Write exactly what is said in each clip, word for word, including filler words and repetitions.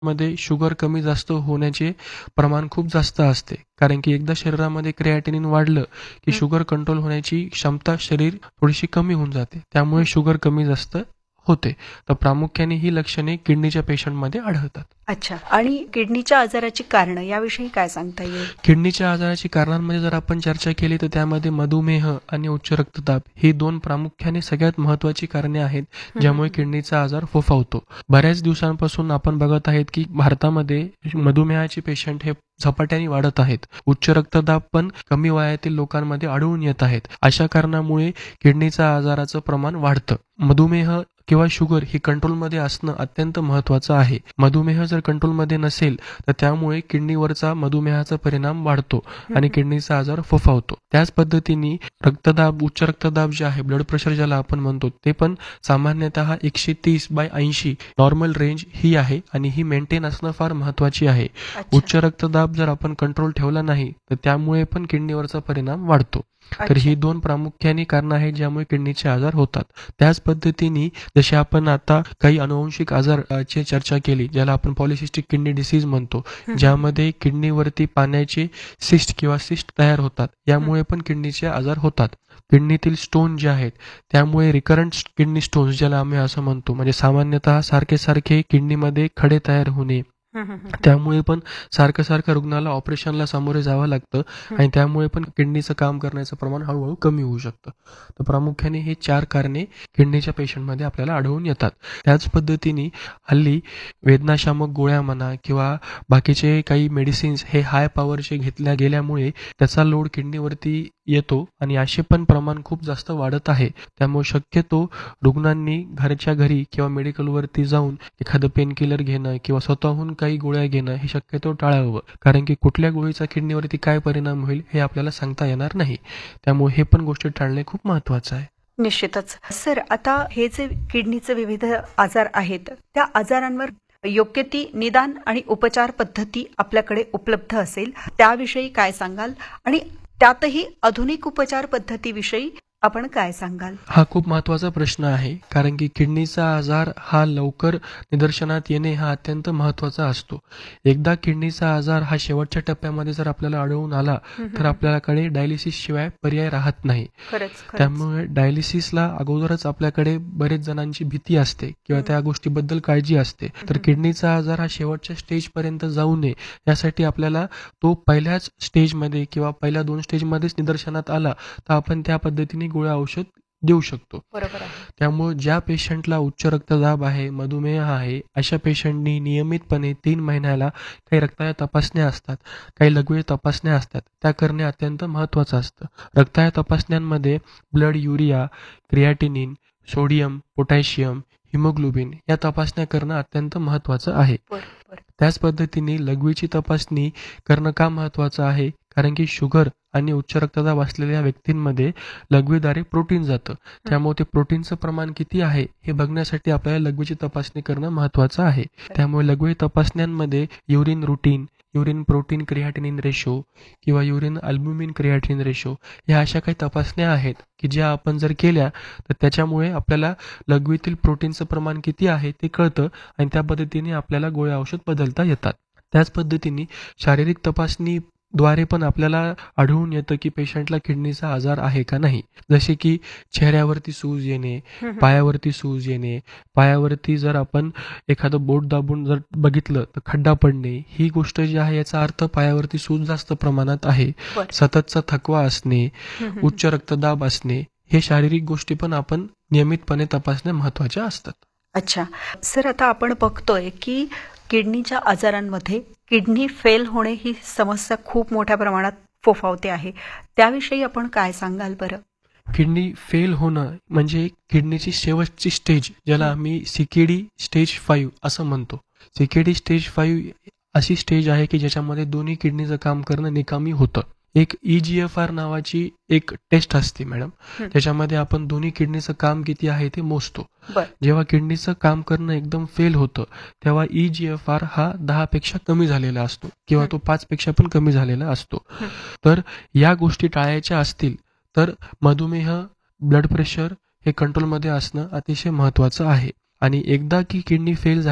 मध्ये शुगर कमी जास्त होण्याचे प्रमाण खूप जास्त असते. कारण की एकदा शरीरामध्ये क्रिएटिनिन वाढलं की हं, शुगर कंट्रोल होण्याची क्षमता शरीर थोडीशी कमी होऊन जाते. त्यामुळे हं. शुगर कमी जास्त होते. तर प्रामुख्याने ही लक्षणे किडनीच्या पेशंटमध्ये आढळतात. अच्छा. आणि किडनीच्या आजाराची कारणं याविषयी काय सांगता येईल? किडनीच्या आजाराची कारणांमध्ये जर आपण चर्चा केली तर त्यामध्ये मधुमेह आणि उच्च रक्तदाब ही दोन प्रामुख्याने सगळ्यात महत्त्वाची कारणे आहेत, हं, हं, ज्यामुळे हं. किडनीचा आजार फोफावतो. बऱ्याच दिवसांपासून आपण बघत आहेत की भारतामध्ये मधुमेहाचे पेशंट हे झपाट्याने वाढत आहेत. उच्च रक्तदाब पण कमी वयातील लोकांमध्ये आढळून येत आहेत. अशा कारणामुळे किडनीच्या आजाराचं प्रमाण वाढतं. मधुमेह किंवा शुगर ही कंट्रोलमध्ये असणं अत्यंत महत्त्वाचं आहे. मधुमेह जर कंट्रोलमध्ये नसेल तर त्यामुळे किडनीवरचा मधुमेहाचा परिणाम वाढतो हं, आणि हं. किडनीचा आजार फोफावतो. त्याच पद्धतीने रक्तदाब, उच्च रक्तदाब जे आहे, ब्लड प्रेशर ज्याला आपण म्हणतो, ते पण सामान्यतः एकशे तीस बाय ऐंशी नॉर्मल रेंज ही आहे आणि ही मेंटेन असणं फार महत्त्वाची आहे. अच्छा. उच्च रक्तदाब जर आपण कंट्रोल ठेवला नाही तर त्यामुळे पण किडनीवरचा परिणाम वाढतो. तर अच्छा. ही दोन प्रामुख्याने कारणं आहेत ज्यामुळे किडनीचे आजार होतात. त्याच पद्धतीने जसे आपण आता काही अनुवंशिक आजाराची चर्चा केली, ज्याला आपण पॉलिसिस्टिक किडनी डिसीज म्हणतो, हं, हं, हं. ज्यामध्ये किडनीवरती पाण्याचे सिस्ट किंवा सिस्ट तयार होतात. हं. यामुळे पण किडनीचे आजार होतात. किडनीतील स्टोन जे आहेत त्यामुळे रिकरंट किडनी स्टोन्स ज्याला आम्ही असं म्हणतो, म्हणजे सामान्यतः सारखे सारखे किडनीमध्ये खडे तयार होणे, हं, हं, हं. त्यामुळे पण सारखं सारखं रुग्णाला ऑपरेशनला सामोरे जावं लागतं हं. आणि त्यामुळे पण किडनीचं काम करण्याचं प्रमाण हळूहळू कमी होऊ शकतं. तर प्रामुख्याने हे चार कारणे किडनीच्या पेशंटमध्ये आपल्याला आढळून येतात. त्याच पद्धतीने हल्ली वेदनाशामक गोळ्या म्हणा किंवा बाकीचे काही मेडिसिन्स हे हाय पॉवरचे घेतल्या गेल्यामुळे त्याचा लोड किडनीवरती येतो आणि असे पण प्रमाण खूप जास्त वाढत आहे. त्यामुळे शक्यतो रुग्णांनी घरच्या घरी किंवा मेडिकलवरती जाऊन एखादं पेनकिलर घेणं किंवा स्वतःहून काही गोळ्या घेणं हे शक्यतो टाळावं. कारण की कुठल्या गोळीचा किडनीवरती काय परिणाम होईल हे आपल्याला सांगता येणार नाही. त्यामुळे हे पण गोष्टी टाळणे खूप महत्त्वाचं आहे. निश्चितच. सर, आता हे जे किडनीचे विविध आजार आहेत, त्या आजारांवर योग्य ती निदान आणि उपचार पद्धती आपल्याकडे उपलब्ध असेल, त्याविषयी काय सांगाल? आणि त्यातही आधुनिक उपचार पद्धतीविषयी आपण काय सांगाल? हा खूप महत्त्वाचा प्रश्न आहे. कारण की किडनीचा आजार हा लवकर निदर्शनात येणे हा अत्यंत महत्त्वाचा असतो. एकदा किडनीचा आजार हा शेवटच्या टप्प्यामध्ये जर आपल्याला आढळून आला हं, हं, तर हं. आपल्याकडे डायलिसिस शिवाय पर्याय राहत नाही. खरंच, खरंच. त्यामुळे डायलिसिसला अगोदरच आपल्याकडे बरेच जणांची भीती असते किंवा हं. त्या गोष्टीबद्दल काळजी असते. तर हं. किडनीचा आजार हा शेवटच्या स्टेजपर्यंत जाऊ नये यासाठी आपल्याला तो पहिल्याच स्टेजमध्ये किंवा पहिल्या दोन स्टेजमध्येच निदर्शनात आला तर आपण त्या पद्धतीने गोळ्या औषध देऊ शकतो. बरोबर आहे. त्यामुळे ज्या पेशंटला उच्च रक्तदाब आहे, मधुमेह आहे, अशा पेशंटनी नियमितपणे तीन महिन्याला काही रक्ताच्या तपासण्या असतात, काही लघवी तपासण्या असतात, त्या करणे अत्यंत महत्त्वाचं असतं. रक्ताच्या तपासण्यांमध्ये blood urea, creatinine, sodium, potassium, haemoglobin या तपासण्या करणं अत्यंत महत्त्वाचं आहे. बरं, बरं. त्याच पद्धतीने लघवीची तपासणी करणं का महत्त्वाचं आहे? कारण की शुगर आणि उच्च रक्तदाब असलेल्या व्यक्तींमध्ये लघवीद्वारे प्रोटीन जातं. त्यामुळे ते प्रोटीनचं प्रमाण किती आहे हे बघण्यासाठी आपल्याला लघवीची तपासणी करणं महत्त्वाचं आहे. त्यामुळे लघवी तपासण्यांमध्ये urine routine, urine protein creatinine ratio किंवा युरिन अल्ब्युमिन क्रिएटिनिन रेशो ह्या अशा काही तपासण्या आहेत की ज्या आपण जर केल्या तर त्याच्यामुळे आपल्याला लघवीतील प्रोटीनचं प्रमाण किती आहे ते कळतं आणि त्या पद्धतीने आपल्याला गोळ्या औषध बदलता येतात. त्याच पद्धतीने शारीरिक तपासणी द्वारे पण आपल्याला आढळून येतं की पेशंटला किडनीचा आजार आहे का नाही. जसे की चेहऱ्यावरती सूज येणे, हं, हं. पायावरती सूज येणे, पायावरती जर आपण एखादं बोट दाबून जर बघितलं तर खड्डा पडणे, ही गोष्ट जी आहे याचा अर्थ पायावरती सूज जास्त प्रमाणात आहे. बरं. सततचा थकवा असणे, हं, हं, हं. उच्च रक्तदाब असणे, हे शारीरिक गोष्टी पण आपण नियमितपणे तपासणे महत्त्वाच्या असतात. अच्छा. सर, आता आपण बघतोय की किडनीच्या आजारांमध्ये किडनी फेल होणे ही समस्या खूप मोठ्या प्रमाणात फोफावते आहे. त्याविषयी आपण काय सांगाल बरं? किडनी फेल होणं म्हणजे किडनीची शेवटची स्टेज, ज्याला आम्ही सीकेडी स्टेज फाईव्ह असं म्हणतो. सीकेडी स्टेज फाईव्ह अशी स्टेज आहे की ज्याच्यामध्ये दोन्ही किडनीचं काम करणं निकामी होतं. एक ई जी एफ आर नावाची एक टेस्ट असते मॅडम, हं. त्याच्यामध्ये आपण दोन्ही किडनीचं काम किती आहे ते मोजतो. बरं. जेव्हा किडनीचं काम करणं एकदम फेल होतं तेव्हा ई जी एफ आर हा दहा पेक्षा कमी झालेला असतो किंवा तो पाच पेक्षा पण कमी झालेला असतो. हं. तर या गोष्टी टाळायच्या असतील तर मधुमेह, ब्लड प्रेशर हे कंट्रोलमध्ये असणं अतिशय महत्त्वाचं आहे. आणि एकदा की किडनी फेल झाल्या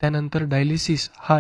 त्यानंतर डायलिसिस हा